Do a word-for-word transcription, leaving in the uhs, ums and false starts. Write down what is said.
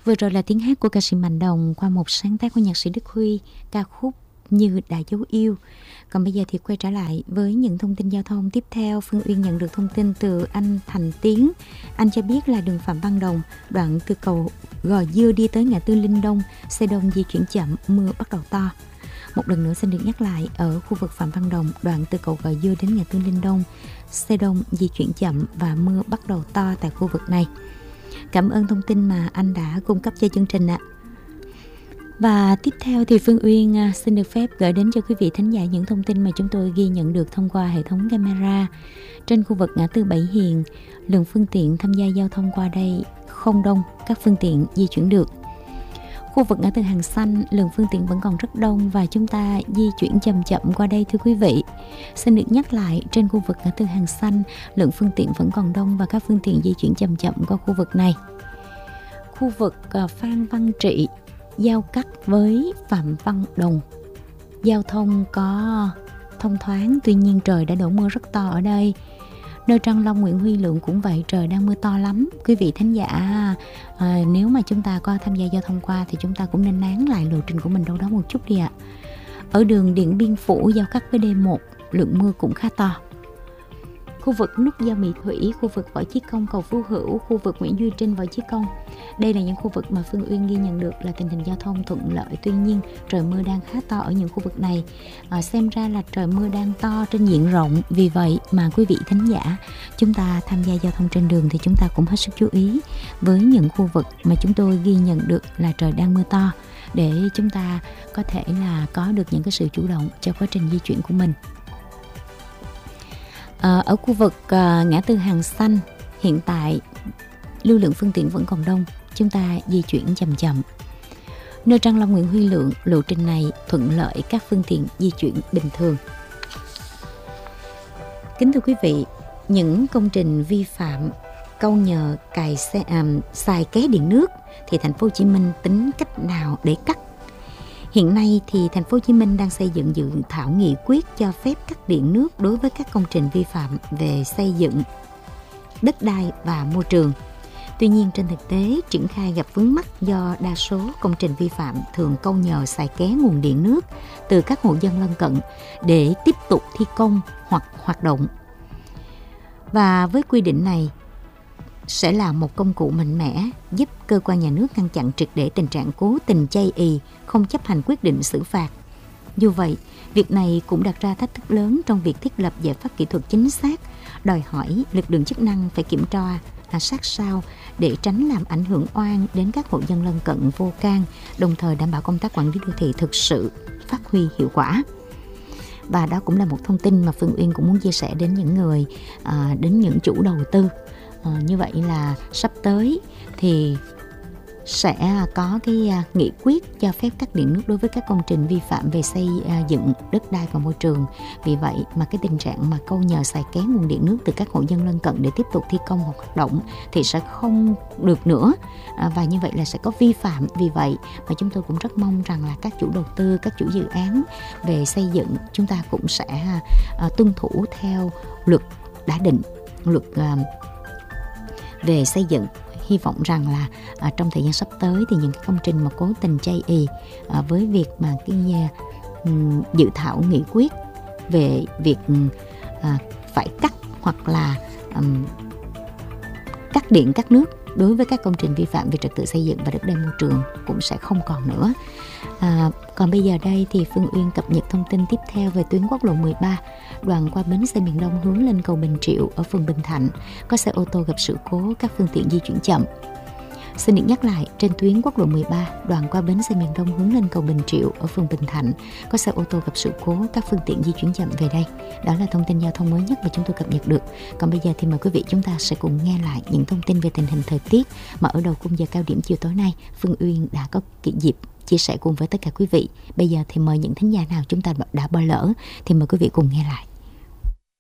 Vừa rồi là tiếng hát của ca sĩ Mạnh Đồng qua một sáng tác của nhạc sĩ Đức Huy, ca khúc Như Đã Dấu Yêu. Còn bây giờ thì quay trở lại với những thông tin giao thông tiếp theo. Phương Uyên nhận được thông tin từ anh Thành Tiến. Anh cho biết là đường Phạm Văn Đồng, đoạn từ cầu Gò Dưa đi tới ngã tư Linh Đông, xe đông di chuyển chậm, mưa bắt đầu to. Một lần nữa xin được nhắc lại, ở khu vực Phạm Văn Đồng, đoạn từ cầu Gò Dưa đến ngã tư Linh Đông, xe đông di chuyển chậm và mưa bắt đầu to tại khu vực này. Cảm ơn thông tin mà anh đã cung cấp cho chương trình ạ. Và tiếp theo thì Phương Uyên xin được phép gửi đến cho quý vị thính giả những thông tin mà chúng tôi ghi nhận được thông qua hệ thống camera. Trên khu vực ngã tư Bảy Hiền, lượng phương tiện tham gia giao thông qua đây không đông, các phương tiện di chuyển được. Khu vực ngã tư Hàng Xanh, lượng phương tiện vẫn còn rất đông và chúng ta di chuyển chậm chậm qua đây thưa quý vị. Xin được nhắc lại, trên khu vực ngã tư Hàng Xanh, lượng phương tiện vẫn còn đông và các phương tiện di chuyển chậm chậm qua khu vực này. Khu vực Phan Văn Trị, giao cắt với Phạm Văn Đồng, giao thông có thông thoáng, tuy nhiên trời đã đổ mưa rất to ở đây. Nơi Trăng Long Nguyễn Huy Lượng cũng vậy, trời đang mưa to lắm. Quý vị thính giả, à, nếu mà chúng ta có tham gia giao thông qua thì chúng ta cũng nên nán lại lộ trình của mình đâu đó một chút đi ạ. Ở đường Điện Biên Phủ giao cắt với D một, lượng mưa cũng khá to. Khu vực nút giao Mỹ Thủy, khu vực Võ Chí Công cầu Phú Hữu, khu vực Nguyễn Duy Trinh Võ Chí Công. Đây là những khu vực mà Phương Uyên ghi nhận được là tình hình giao thông thuận lợi. Tuy nhiên trời mưa đang khá to ở những khu vực này. À, xem ra là trời mưa đang to trên diện rộng. Vì vậy mà quý vị thính giả, chúng ta tham gia giao thông trên đường thì chúng ta cũng hết sức chú ý với những khu vực mà chúng tôi ghi nhận được là trời đang mưa to, để chúng ta có thể là có được những cái sự chủ động cho quá trình di chuyển của mình. À, ở khu vực uh, ngã tư Hàng Xanh, hiện tại lưu lượng phương tiện vẫn còn đông, chúng ta di chuyển chậm chậm. Nơi Trăng Long Nguyễn Huy Lượng, lộ trình này thuận lợi, các phương tiện di chuyển bình thường. Kính thưa quý vị, những công trình vi phạm câu nhờ cài xe, um, xài ké điện nước thì thành phố Hồ Chí Minh tính cách nào để cắt? Hiện nay thì thành phố Hồ Chí Minh đang xây dựng dự thảo nghị quyết cho phép cắt điện nước đối với các công trình vi phạm về xây dựng, đất đai và môi trường. Tuy nhiên trên thực tế triển khai gặp vướng mắc do đa số công trình vi phạm thường câu nhờ xài ké nguồn điện nước từ các hộ dân lân cận để tiếp tục thi công hoặc hoạt động. Và với quy định này sẽ là một công cụ mạnh mẽ giúp cơ quan nhà nước ngăn chặn triệt để tình trạng cố tình chây ì, không chấp hành quyết định xử phạt. Dù vậy, việc này cũng đặt ra thách thức lớn trong việc thiết lập giải pháp kỹ thuật chính xác, đòi hỏi lực lượng chức năng phải kiểm tra sát sao để tránh làm ảnh hưởng oan đến các hộ dân lân cận vô can, đồng thời đảm bảo công tác quản lý đô thị thực sự phát huy hiệu quả. Và đó cũng là một thông tin mà Phương Uyên cũng muốn chia sẻ đến những người, à, đến những chủ đầu tư. À, như vậy là sắp tới thì sẽ có cái uh, nghị quyết cho phép cắt điện nước đối với các công trình vi phạm về xây uh, dựng, đất đai và môi trường. Vì vậy mà cái tình trạng mà câu nhờ xài ké nguồn điện nước từ các hộ dân lân cận để tiếp tục thi công hoặc hoạt động thì sẽ không được nữa, à, và như vậy là sẽ có vi phạm. Vì vậy mà chúng tôi cũng rất mong rằng là các chủ đầu tư, các chủ dự án về xây dựng, chúng ta cũng sẽ uh, tuân thủ theo luật đã định, luật uh, về xây dựng. Hy vọng rằng là à, trong thời gian sắp tới thì những cái công trình mà cố tình chây ì à, với việc mà cái um, dự thảo nghị quyết về việc à, phải cắt hoặc là um, cắt điện cắt nước đối với các công trình vi phạm về trật tự xây dựng và đất đai môi trường cũng sẽ không còn nữa. À, còn bây giờ đây thì Phương Uyên cập nhật thông tin tiếp theo về tuyến quốc lộ mười ba, đoạn qua bến xe miền Đông hướng lên cầu Bình Triệu ở phường Bình Thạnh. Có xe ô tô gặp sự cố, các phương tiện di chuyển chậm. Xin được nhắc lại, trên tuyến quốc lộ mười ba, đoạn qua bến xe miền Đông hướng lên cầu Bình Triệu ở phường Bình Thạnh, có xe ô tô gặp sự cố, các phương tiện di chuyển chậm về đây. Đó là thông tin giao thông mới nhất mà chúng tôi cập nhật được. Còn bây giờ thì mời quý vị chúng ta sẽ cùng nghe lại những thông tin về tình hình thời tiết mà ở đầu khung giờ cao điểm chiều tối nay Phương Uyên đã có kỷ dịp chia sẻ cùng với tất cả quý vị. Bây giờ thì mời những thính giả nào chúng ta đã bỏ lỡ thì mời quý vị cùng nghe lại.